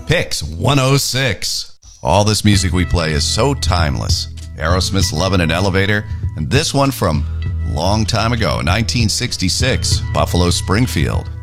Picks 106. All this music we play is so timeless. Aerosmith's Love in an Elevator, and this one from long time ago, 1966, Buffalo Springfield.